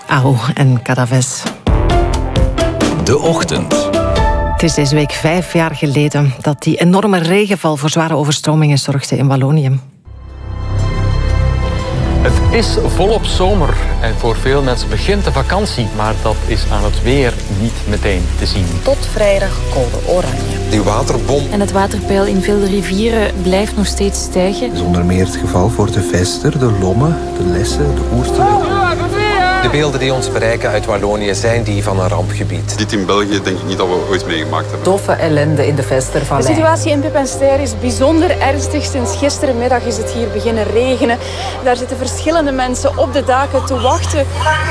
Aho en Cadaves. De Ochtend. Het is deze week 5 jaar geleden dat die enorme regenval voor zware overstromingen zorgde in Wallonië. Het is volop zomer en voor veel mensen begint de vakantie, maar dat is aan het weer niet meteen te zien. Tot vrijdag code oranje. Die waterbom. En het waterpeil in veel rivieren blijft nog steeds stijgen. Dat is onder meer het geval voor de Vester, de Lomme, de Lesse, de Oertelen. De beelden die ons bereiken uit Wallonië zijn die van een rampgebied. Dit in België denk ik niet dat we ooit meegemaakt hebben. Doffe ellende in de Vestervallei. De situatie in Pip-en-Ster is bijzonder ernstig. Sinds gisterenmiddag is het hier beginnen regenen. Daar zitten verschillende mensen op de daken te wachten.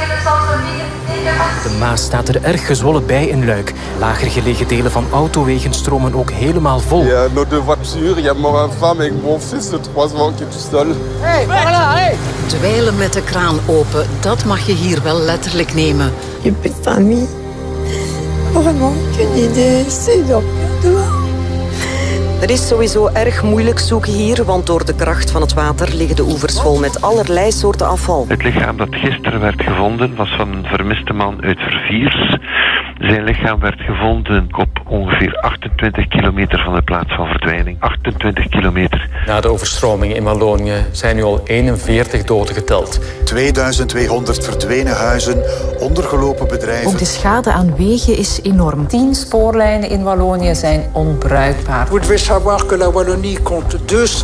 De Maas staat er erg gezwollen bij in Luik. Lager gelegen delen van autowegen stromen ook helemaal vol. Ja, nos deux voitures, il y a mort une femme avec mon fils de 3 ans qui est tout seul. Hey, voilà, hey. Dweilen met de kraan open, dat mag je hier wel letterlijk nemen. Je putain de vraiment qu'une idée, c'est de Het is sowieso erg moeilijk zoeken hier, want door de kracht van het water liggen de oevers vol met allerlei soorten afval. Het lichaam dat gisteren werd gevonden was van een vermiste man uit Verviers. Zijn lichaam werd gevonden op ongeveer 28 kilometer van de plaats van verdwijning. 28 kilometer. Na de overstromingen in Wallonië zijn nu al 41 doden geteld. 2200 verdwenen huizen, ondergelopen bedrijven. Ook de schade aan wegen is enorm. 10 spoorlijnen in Wallonië zijn onbruikbaar. Vous devez savoir que la Wallonie compte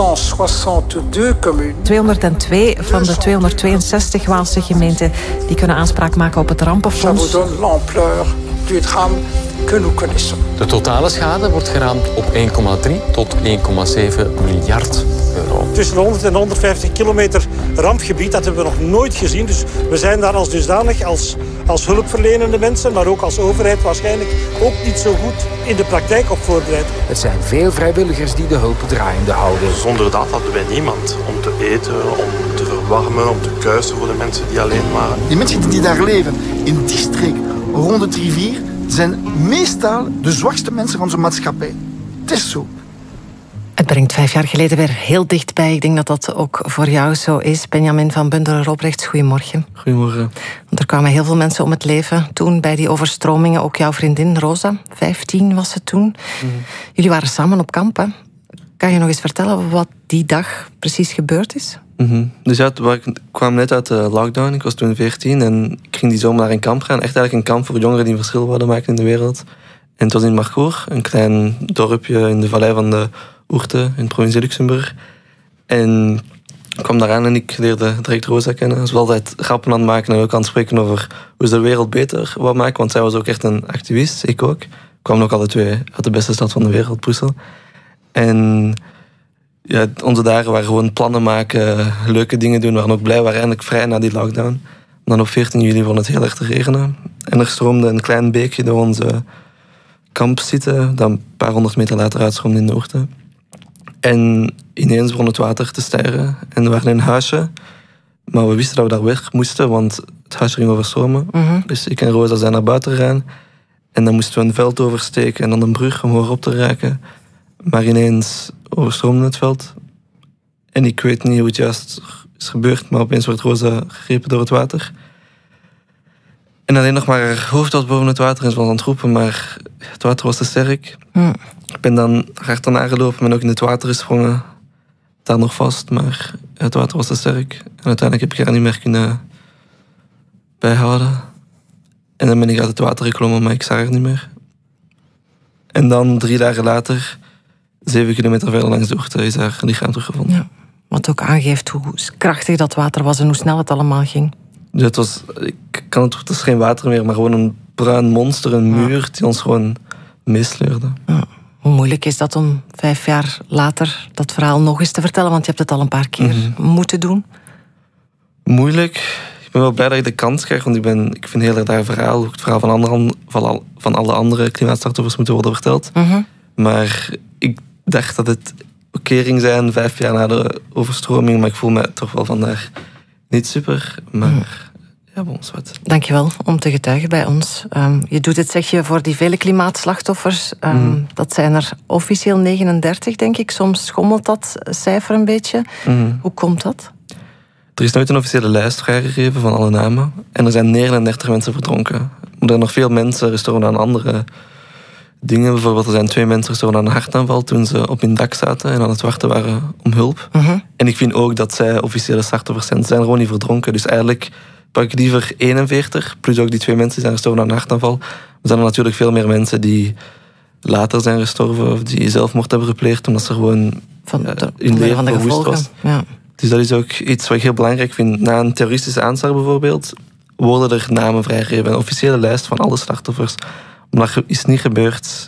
262 communes. 202 van de 262 Waalse gemeenten die kunnen aanspraak maken op het rampenfonds. Ça vous donne l'ampleur du drame que nous connaissons. De totale schade wordt geraamd op 1,3 tot 1,7 miljard euro. Tussen 100 en 150 kilometer rampgebied, dat hebben we nog nooit gezien. Dus we zijn daar als dusdanig, als hulpverlenende mensen, maar ook als overheid waarschijnlijk ook niet zo goed in de praktijk op voorbereid. Het zijn veel vrijwilligers die de hulp draaiende houden. Zonder dat hadden wij niemand om te eten, om te verwarmen, om te kuisen voor de mensen die alleen waren. Die mensen die daar leven, in die streek, rond het rivier, zijn meestal de zwakste mensen van zo'n maatschappij. Het is zo. Het brengt 5 jaar geleden weer heel dichtbij. Ik denk dat dat ook voor jou zo is. Benjamin van Bunderen-Robrechts, goedemorgen. Goedemorgen. Want er kwamen heel veel mensen om het leven toen bij die overstromingen. Ook jouw vriendin Rosa, 15 was ze toen. Jullie waren samen op kamp, hè? Kan je nog eens vertellen wat die dag precies gebeurd is? Dus ja, ik kwam net uit de lockdown. Ik was toen 14 en ik ging die zomer naar een kamp gaan. Echt eigenlijk een kamp voor jongeren die een verschil wilden maken in de wereld. En het was in Marcourt, een klein dorpje in de vallei van de Oerte, in de provincie Luxemburg. En ik kwam daaraan en ik leerde direct Rosa kennen. Ze was altijd grappen aan het maken en ook aan het spreken over hoe ze de wereld beter wou maken. Want zij was ook echt een activist, ik ook. We kwamen ook alle twee uit de beste stad van de wereld, Brussel. En ja, onze dagen waren gewoon plannen maken, leuke dingen doen. We waren ook blij, we waren eindelijk vrij na die lockdown. En dan op 14 juli begon het heel erg te regenen. En er stroomde een klein beekje door onze kamp zitten, dat een paar 100 meter later uitstroomde in de Oerte. En ineens begon het water te stijgen. En we waren in een huisje, maar we wisten dat we daar weg moesten, want het huisje ging overstromen. Dus ik en Rosa zijn naar buiten gegaan. En dan moesten we een veld oversteken en dan een brug om hogerop te raken. Maar ineens overstroomde het veld. En ik weet niet hoe het juist is gebeurd, maar opeens werd Rosa gegrepen door het water. En alleen nog maar haar hoofd was boven het water en ze was aan het roepen, maar het water was te sterk. Ik ben dan hard aan haar gelopen en ook in het water gesprongen. Daar nog vast, maar het water was te sterk. En uiteindelijk heb ik haar niet meer kunnen bijhouden. En dan ben ik uit het water geklommen, maar ik zag haar niet meer. En dan 3 dagen later, 7 kilometer verder langs de Oerte, is haar lichaam teruggevonden. Ja, wat ook aangeeft hoe krachtig dat water was en hoe snel het allemaal ging. Ja, het is geen water meer, maar gewoon een bruin monster, een muur die ons gewoon meesleurde. Ja. Hoe moeilijk is dat om 5 jaar later dat verhaal nog eens te vertellen? Want je hebt het al een paar keer moeten doen. Moeilijk. Ik ben wel blij dat ik de kans krijg, want ik vind heel erg dat verhaal, het verhaal van alle andere klimaatslachtoffers moeten worden verteld. Maar ik dacht dat het oké ging zijn 5 jaar na de overstroming, maar ik voel me toch wel vandaag niet super. Maar ja, bon, wat. Dankjewel om te getuigen bij ons. Je doet het, zeg je, voor die vele klimaatslachtoffers. Dat zijn er officieel 39, denk ik. Soms schommelt dat cijfer een beetje. Hoe komt dat? Er is nooit een officiële lijst vrijgegeven van alle namen. En er zijn 39 mensen verdronken. Maar er zijn nog veel mensen gestorven aan andere dingen. Bijvoorbeeld, er zijn 2 mensen gestorven aan een hartaanval toen ze op hun dak zaten en aan het wachten waren om hulp. En ik vind ook dat zij officiële slachtoffers zijn. Ze zijn gewoon niet verdronken. Dus eigenlijk pak ik liever 41, plus ook die 2 mensen die zijn gestorven aan een hartaanval. Maar er zijn er natuurlijk veel meer mensen die later zijn gestorven of die zelfmoord hebben gepleegd omdat ze gewoon hun leven verwoest was. Ja. Dus dat is ook iets wat ik heel belangrijk vind. Na een terroristische aanslag bijvoorbeeld worden er namen vrijgegeven. Een officiële lijst van alle slachtoffers. Maar dat is niet gebeurd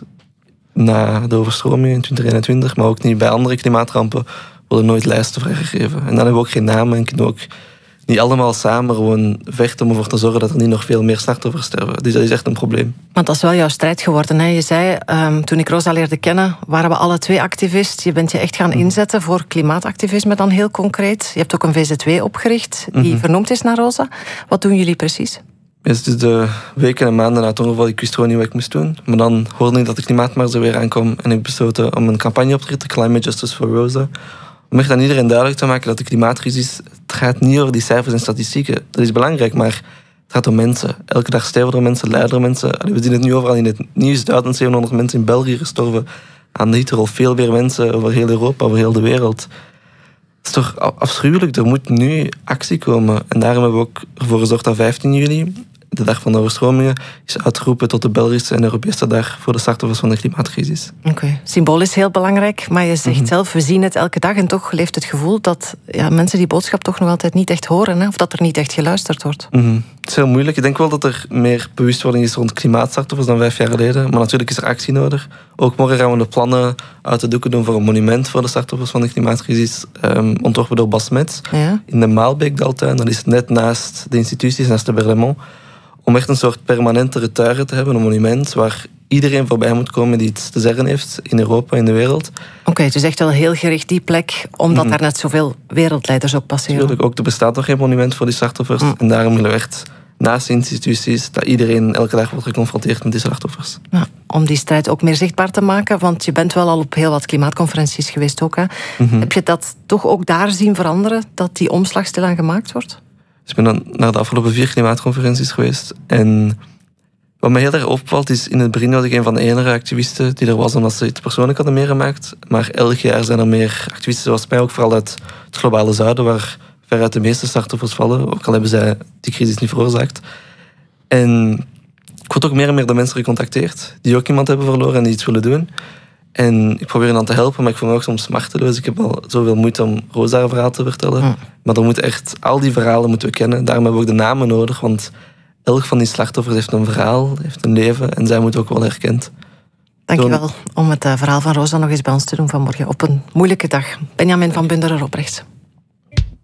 na de overstromingen in 2021, maar ook niet bij andere klimaatrampen worden nooit lijsten vrijgegeven. En dan hebben we ook geen namen en kunnen we ook niet allemaal samen gewoon vechten om ervoor te zorgen dat er niet nog veel meer slachtoffers sterven. Dus dat is echt een probleem. Want dat is wel jouw strijd geworden. Hè? Je zei, toen ik Rosa leerde kennen, waren we alle 2 activist. Je bent je echt gaan inzetten voor klimaatactivisme dan heel concreet. Je hebt ook een VZW opgericht die vernoemd is naar Rosa. Wat doen jullie precies? Dus de weken en maanden na het ongeval, ik wist gewoon niet wat ik moest doen. Maar dan hoorde ik dat de klimaatmars er weer aankwam en ik besloten om een campagne op te richten, Climate Justice for Rosa. Om echt aan iedereen duidelijk te maken dat de klimaatcrisis, het gaat niet over die cijfers en statistieken. Dat is belangrijk, maar het gaat om mensen. Elke dag sterven er mensen, lijden er mensen. We zien het nu overal in het nieuws. 1700 mensen in België gestorven aan de hittegolf. Veel meer mensen over heel Europa, over heel de wereld. Het is toch afschuwelijk. Er moet nu actie komen. En daarom hebben we ook ervoor gezorgd dat 15 juli... de dag van de overstromingen, is uitgeroepen tot de Belgische en Europese dag voor de slachtoffers van de klimaatcrisis. Oké. Symbool is heel belangrijk, maar je zegt zelf, we zien het elke dag en toch leeft het gevoel dat mensen die boodschap toch nog altijd niet echt horen, hè? Of dat er niet echt geluisterd wordt. Het is heel moeilijk. Ik denk wel dat er meer bewustwording is rond klimaatslachtoffers dan 5 jaar geleden, maar natuurlijk is er actie nodig. Ook morgen gaan we de plannen uit de doeken doen voor een monument voor de slachtoffers van de klimaatcrisis, ontworpen door Bas Metz, in de Maalbeekdaltuin. Dat is net naast de instituties, naast de Berlaymont. Om echt een soort permanente retuire te hebben, een monument waar iedereen voorbij moet komen die iets te zeggen heeft in Europa, in de wereld. Oké, het is echt wel heel gericht die plek, omdat daar net zoveel wereldleiders ook passeren. Natuurlijk, ook er bestaat nog geen monument voor die slachtoffers. En daarom willen we echt naast de instituties dat iedereen elke dag wordt geconfronteerd met die slachtoffers. Ja, om die strijd ook meer zichtbaar te maken, want je bent wel al op heel wat klimaatconferenties geweest ook. Hè? Heb je dat toch ook daar zien veranderen, dat die omslag stilaan gemaakt wordt? Dus ik ben dan naar de afgelopen 4 klimaatconferenties geweest. En wat me heel erg opvalt is, in het begin was ik een van de enige activisten die er was omdat ze iets persoonlijk hadden meegemaakt. Maar elk jaar zijn er meer activisten zoals mij, ook vooral uit het globale zuiden, waar veruit de meeste slachtoffers vallen, ook al hebben zij die crisis niet veroorzaakt. En ik word ook meer en meer de mensen gecontacteerd die ook iemand hebben verloren en die iets willen doen. En ik probeer hen dan te helpen, maar ik voel me ook soms machteloos. Ik heb al zoveel moeite om Rosa haar verhaal te vertellen. Maar er moet echt, al die verhalen moeten we kennen. Daarom hebben we ook de namen nodig, want elk van die slachtoffers heeft een verhaal, heeft een leven en zij moeten ook wel herkend. Dankjewel om het verhaal van Rosa nog eens bij ons te doen vanmorgen op een moeilijke dag. Benjamin van Bunderen, oprecht.